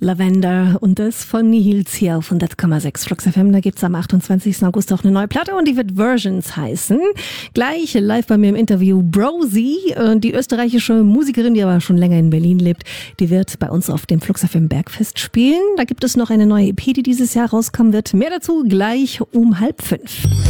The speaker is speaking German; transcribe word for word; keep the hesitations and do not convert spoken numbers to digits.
Lavender und das von Nihils hier auf hundert Komma sechs Flux F M. Da gibt's am achtundzwanzigsten August auch eine neue Platte und die wird Versions heißen. Gleich live bei mir im Interview Brosi, die österreichische Musikerin, die aber schon länger in Berlin lebt. Die wird bei uns auf dem Flux F M Bergfest spielen. Da gibt es noch eine neue E P, die dieses Jahr rauskommen wird. Mehr dazu gleich um halb fünf.